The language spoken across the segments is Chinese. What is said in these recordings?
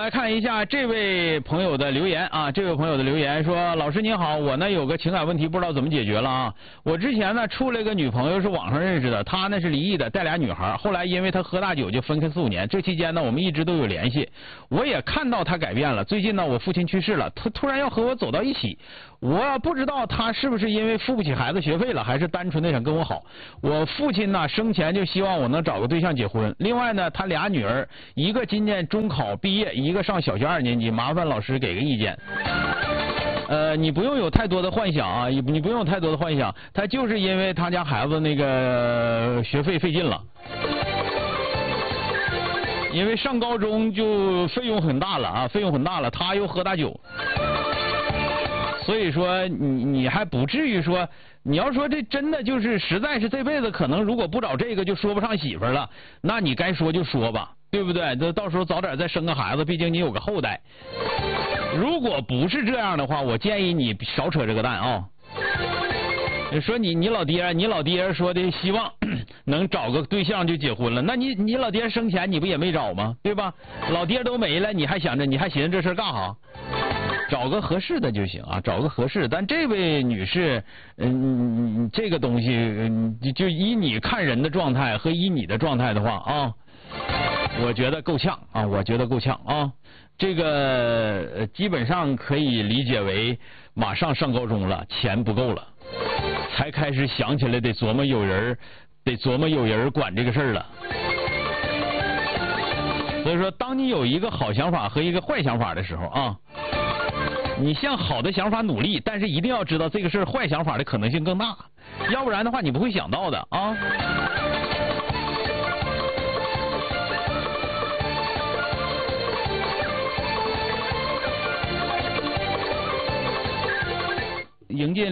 来看一下这位朋友的留言啊，这位朋友的留言说：老师您好，我呢有个情感问题，不知道怎么解决了啊。我之前呢处了一个女朋友，是网上认识的，她呢是离异的，带俩女孩，后来因为她喝大酒就分开4、5年，这期间呢我们一直都有联系，我也看到她改变了。最近呢我父亲去世了，她突然要和我走到一起，我不知道她是不是因为付不起孩子学费了，还是单纯的想跟我好。我父亲呢生前就希望我能找个对象结婚，另外呢他俩女儿，一个今年中考毕业，一个上小学2年级，麻烦老师给个意见。你不用有太多的幻想啊，你不用有太多的幻想，他就是因为他家孩子那个学费费劲了，因为上高中就费用很大了啊，费用很大了，他又喝大酒，所以说你还不至于说，你要说这真的就是实在是这辈子可能如果不找这个就说不上媳妇了，那你该说就说吧，对不对？这到时候早点再生个孩子，毕竟你有个后代。如果不是这样的话，我建议你少扯这个蛋啊。说你老爹说的希望能找个对象就结婚了，那你老爹生前你不也没找吗？对吧？老爹都没了，你还寻思这事干啥？找个合适的就行啊，找个合适。但这位女士，这个东西，就依你看人的状态和依你的状态的话啊，我觉得够呛啊，我觉得够呛啊。这个基本上可以理解为马上上高中了，钱不够了，才开始想起来得琢磨有人管这个事儿了。所以说，当你有一个好想法和一个坏想法的时候啊，你向好的想法努力，但是一定要知道这个事儿坏想法的可能性更大，要不然的话你不会想到的啊。迎进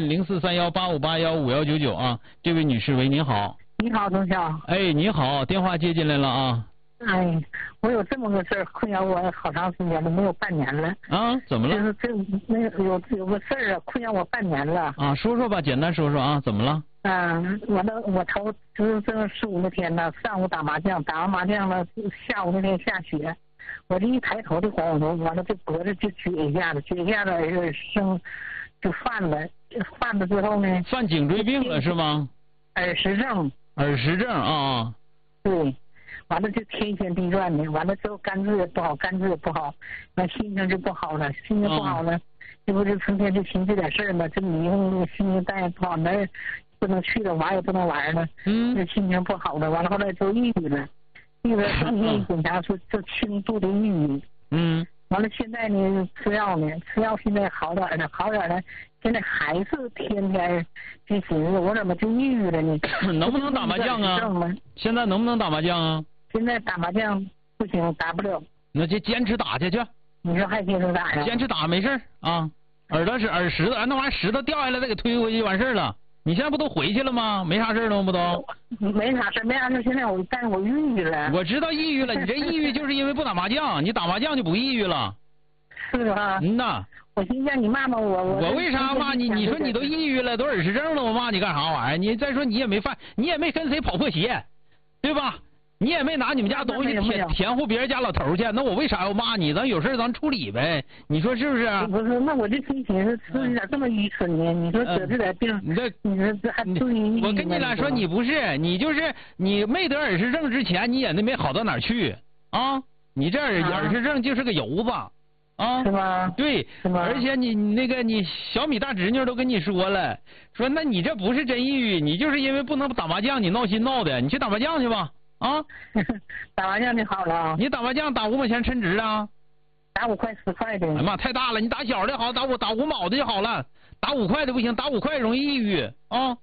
043185815199啊，这位女士喂，您好。 你好，钟晓。 哎，你好，电话接进来了啊。 哎，我有这么个事儿困扰我好长时间了，没有半年了。 啊？怎么了？ 就是有个事儿啊，困扰我半年了。 啊，说说吧，简单说说啊，怎么了？ 我头就是这4、5天呢，上午打麻将，打完麻将呢，下午那天下雪，我这一抬头就晃头，完了这脖子就撅一下子生就犯了之后呢， 犯颈椎病了是吗？ 耳石症。 耳石症啊。 对，完了就天旋地转的，完了之后肝治也不好，那心情就不好了，这不就成天就寻这点事儿吗？这迷糊，心情蛋也不好，哪儿不能去了，玩也不能玩了，这心情不好了，完了后来就抑郁了，当天一检查出就轻度的抑郁。完了，现在呢吃药现在好点了，现在还是天天就寻思我怎么就抑郁了呢？ 能不能打麻将啊？现在能不能打麻将啊？ 现在打麻将不行，打不了。 那就坚持打下去。 你说还坚持打呀？ 坚持打没事啊，耳石头，那玩意儿石头掉下来再给推回去就完事了。你现在不都回去了吗？没啥事了吗？不都？ 没啥事。现在但是我抑郁了。 我知道抑郁了，你这抑郁就是因为不打麻将，你打麻将就不抑郁了。 是啊。 呐。 我寻思让你骂骂我。 我为啥骂你？你说你都抑郁了，都耳石症了，我骂你干啥玩意儿？你再说你也没跟谁跑破鞋，对吧？你也没拿你们家东西填户别人家老头去，那我为啥要骂你？咱有事咱处理呗，你说是不是？ 不是，那我就心寻思，是咋这么愚蠢呢？你说得这点病，你说这还注意？ 我跟你俩说，你不是，你就是你没得耳石症之前，你也没好到哪儿去啊！你这耳石症就是个疣子啊！ 是吗？ 对，而且你小米大侄女都跟你说了，说那你这不是真抑郁，你就是因为不能打麻将，你闹心闹的，你去打麻将去吧。啊， 打麻将就好了。 你打麻将打5毛钱抻直的， 打5块10块的。 哎妈，太大了！你打小的好，打5毛的就好了，打5块的不行，打5块容易抑郁啊。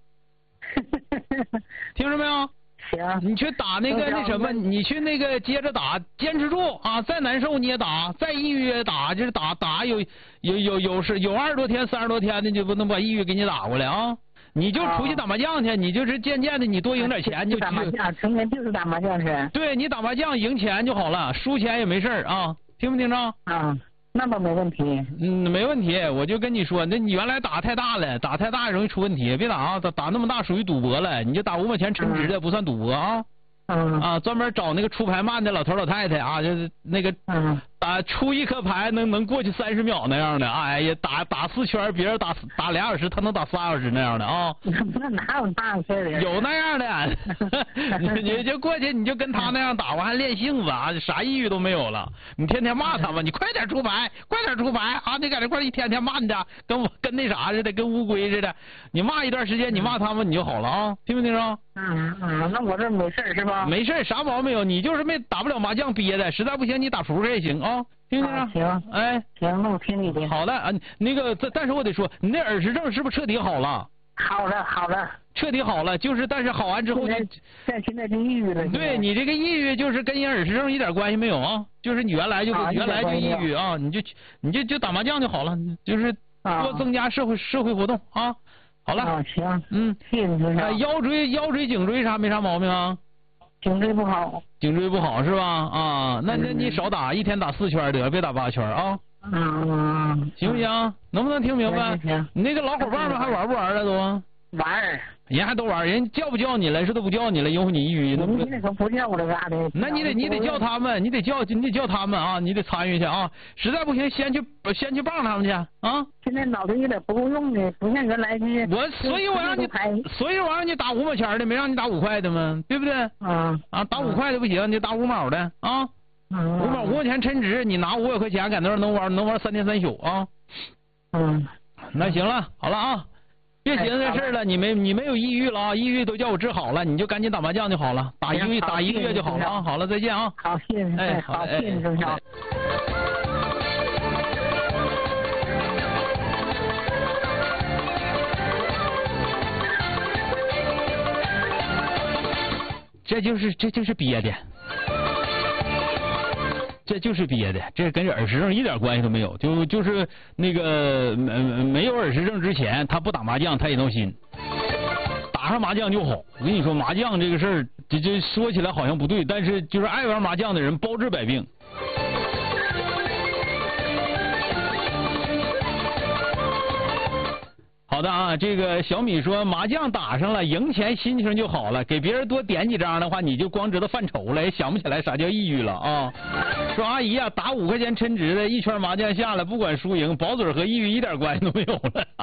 听着没有？ 行。 你去打那什么，你去接着打，坚持住啊！再难受你也打，再抑郁也打，就是打有20多天、30多天的，就不能把抑郁给你打过来啊！你就出去打麻将去，你就是渐渐的，你多赢点钱就打麻将，成天就是打麻将去。 对，你打麻将赢钱就好了，输钱也没事啊，听没听着？ 啊，那倒没问题。 没问题，我就跟你说，那你原来打太大了，打太大容易出问题，别打啊，打那么大属于赌博了，你就打5毛钱抻直的不算赌博啊。专门找那个出牌慢的老头老太太啊，就是出一颗牌能过去30秒那样的，哎呀，打4圈，别人打2小时，他能打3小时那样的啊。 那哪有那样事儿啊？ 有那样的，你就过去，你就跟他那样打，我还练性子啊，啥抑郁都没有了。你天天骂他吧，你快点出牌，快点出牌啊！你在这块一天天骂的，跟那啥似的，跟乌龟似的。你骂一段时间，你骂他们你就好了啊，听没听着？ 那我这没事是吧？ 没事，啥毛病没有，你就是打不了麻将憋的，实在不行你打扑克也行啊，听听着？ 行， 哎， 行，那我听你的。 好的啊，那个但是我得说，你那耳石症是不是彻底好了？ 好了， 彻底好了，就是但是好完之后现在就抑郁了。 对你这个抑郁就是跟人耳石症一点关系没有啊，就是你原来就抑郁啊，你就打麻将就好了，就是多增加社会活动啊。好了， 行，谢谢你。 腰椎、颈椎啥没啥毛病啊？ 颈椎不好。 颈椎不好是吧？啊，那你少打，一天打4圈得，别打8圈啊。行不行？能不能听明白？ 行。 你那个老伙伴们还玩不玩了都？ 玩。 人还都玩，人叫不叫你了？是都不叫你了，因为你抑郁。 你那可不叫我了咋的？ 那你得叫他们，你得叫他们啊！你得参与去啊！实在不行，先去棒他们去啊！ 现在脑子有点不够用的，不像原来的。 所以我让你打5毛钱的，没让你打5块的吗？对不对？打5块的不行，你打5毛的啊！5毛钱抻值，你拿500块钱在那能玩3天3宿啊！那行了，好了啊！别寻思这事了，你没有抑郁了啊！抑郁都叫我治好了，你就赶紧打麻将就好了，打1个月就好了啊！好了，再见啊！ 好，谢谢。哎，好，谢谢郑少。 这就是憋的。这就是憋的，这跟耳石症一点关系都没有，就是那个没有耳石症之前，他不打麻将他也闹心，打上麻将就好。我跟你说，麻将这个事儿，这说起来好像不对，但是就是爱玩麻将的人包治百病。好的啊，这个小米说麻将打上了，赢钱心情就好了。给别人多点几张的话，你就光知道犯愁了，也想不起来啥叫抑郁了啊。说阿姨啊，打5块钱抻值的，一圈麻将下来，不管输赢，保嘴和抑郁一点关系都没有了。